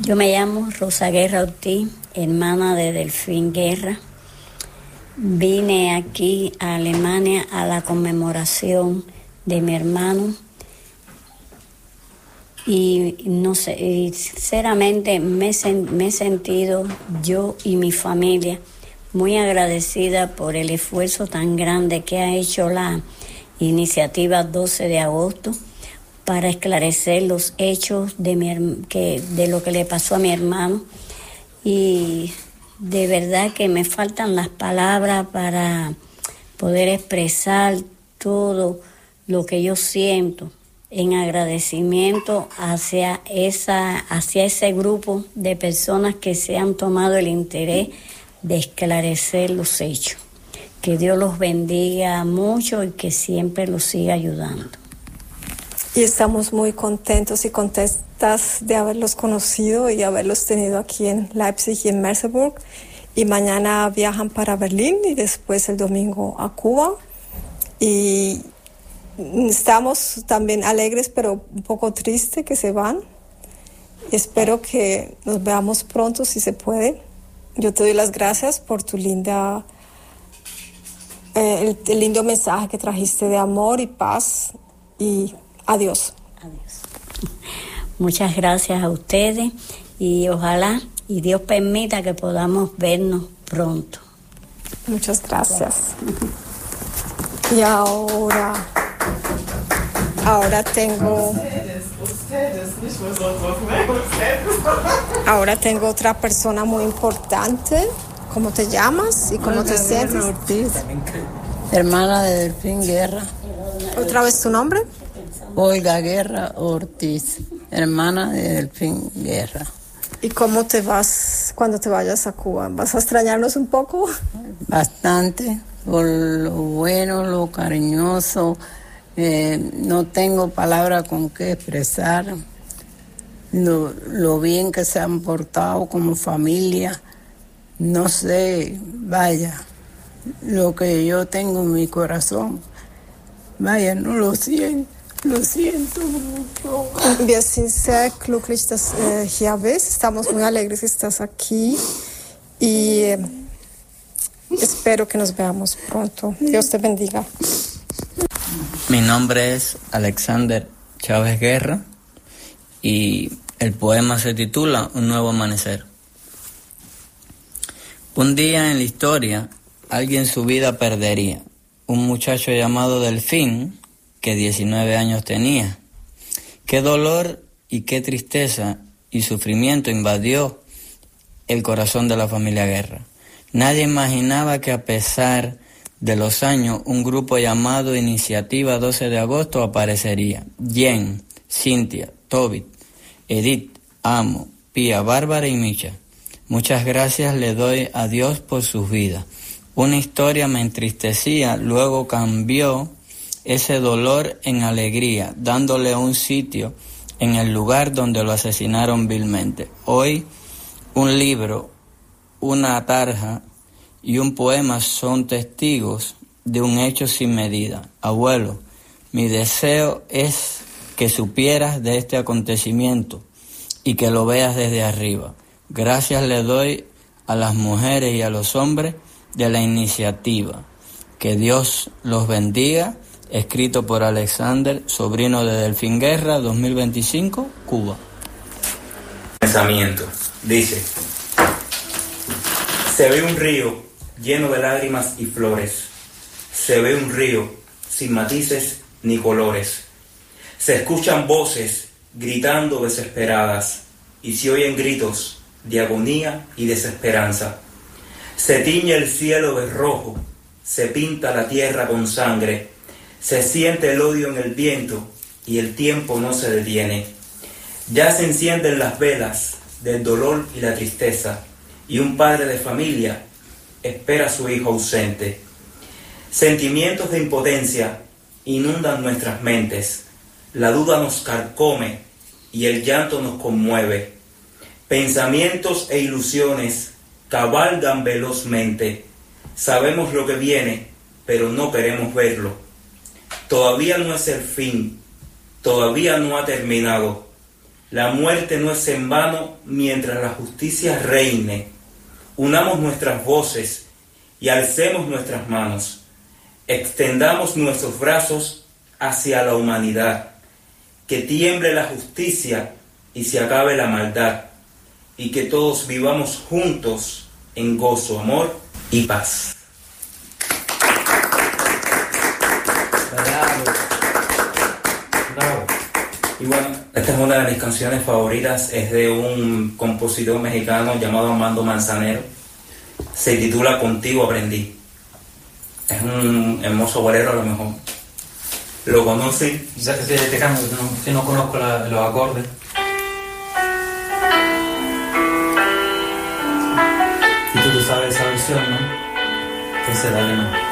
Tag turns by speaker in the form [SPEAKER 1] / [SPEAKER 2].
[SPEAKER 1] Yo me llamo Rosa Guerra Ortiz, hermana de Delfín Guerra. Vine aquí a Alemania a la conmemoración de mi hermano y no sé, y sinceramente me he sentido yo y mi familia muy agradecida por el esfuerzo tan grande que ha hecho la iniciativa 12 de agosto para esclarecer los hechos de lo que le pasó a mi hermano. Y de verdad que me faltan las palabras para poder expresar todo lo que yo siento en agradecimiento hacia ese grupo de personas que se han tomado el interés de esclarecer los hechos. Que Dios los bendiga mucho y que siempre los siga ayudando.
[SPEAKER 2] Y estamos muy contentos y contentas de haberlos conocido y haberlos tenido aquí en Leipzig y en Merseburg. Y mañana viajan para Berlín y después el domingo a Cuba. Y estamos también alegres, pero un poco tristes que se van. Espero que nos veamos pronto, si se puede. Yo te doy las gracias por tu linda, el lindo mensaje que trajiste de amor y paz. Y adiós.
[SPEAKER 1] Adiós. Muchas gracias a ustedes y ojalá y Dios permita que podamos vernos pronto.
[SPEAKER 2] Muchas gracias. Y ahora tengo... Ahora tengo otra persona muy importante. ¿Cómo te llamas y cómo te sientes?
[SPEAKER 3] Ortiz, hermana de Delfín Guerra.
[SPEAKER 2] ¿Otra vez tu nombre?
[SPEAKER 3] Olga Guerra Ortiz, hermana de Delfín Guerra.
[SPEAKER 2] ¿Y cómo te vas cuando te vayas a Cuba? ¿Vas a extrañarnos un poco?
[SPEAKER 3] Bastante, por lo bueno, lo cariñoso. No tengo palabras con qué expresar lo bien que se han portado como familia. No sé, vaya, lo que yo tengo en mi corazón, vaya, no lo siento. Lo siento mucho.
[SPEAKER 2] Wir sind sehr glücklich, dass hier bist. Estamos muy alegres que estás aquí y espero que nos veamos pronto. Dios te bendiga.
[SPEAKER 4] Mi nombre es Alexander Chávez Guerra y el poema se titula Un nuevo amanecer. Un día en la historia alguien su vida perdería. Un muchacho llamado Delfín, que 19 años tenía. Qué dolor y qué tristeza y sufrimiento invadió el corazón de la familia Guerra. Nadie imaginaba que a pesar de los años un grupo llamado Iniciativa 12 de Agosto aparecería. Jen, Cintia, Tobit, Edith, Amo, Pía, Bárbara y Micha. Muchas gracias le doy a Dios por sus vidas. Una historia me entristecía, luego cambió ese dolor en alegría, dándole un sitio en el lugar donde lo asesinaron vilmente. Hoy, un libro, una tarja y un poema son testigos de un hecho sin medida. Abuelo, mi deseo es que supieras de este acontecimiento y que lo veas desde arriba. Gracias le doy a las mujeres y a los hombres de la iniciativa. Que Dios los bendiga. Escrito por Alexander, sobrino de Delfín Guerra, 2025, Cuba.
[SPEAKER 5] Pensamiento. Dice: se ve un río lleno de lágrimas y flores. Se ve un río sin matices ni colores. Se escuchan voces gritando desesperadas y se oyen gritos de agonía y desesperanza. Se tiñe el cielo de rojo, se pinta la tierra con sangre. Se siente el odio en el viento y el tiempo no se detiene. Ya se encienden las velas del dolor y la tristeza y un padre de familia espera a su hijo ausente. Sentimientos de impotencia inundan nuestras mentes. La duda nos carcome y el llanto nos conmueve. Pensamientos e ilusiones cabalgan velozmente. Sabemos lo que viene, pero no queremos verlo. Todavía no es el fin, todavía no ha terminado. La muerte no es en vano mientras la justicia reine. Unamos nuestras voces y alcemos nuestras manos. Extendamos nuestros brazos hacia la humanidad. Que tiemble la justicia y se acabe la maldad. Y que todos vivamos juntos en gozo, amor y paz.
[SPEAKER 6] Bravo.
[SPEAKER 5] Y bueno, esta es una de mis canciones favoritas, es de un compositor mexicano llamado Armando Manzanero. Se titula Contigo aprendí. Es un hermoso bolero, a lo mejor lo conocen.
[SPEAKER 6] Déjame, que no conozco los acordes. Y tú sabes esa versión, ¿no? Entonces dale, no.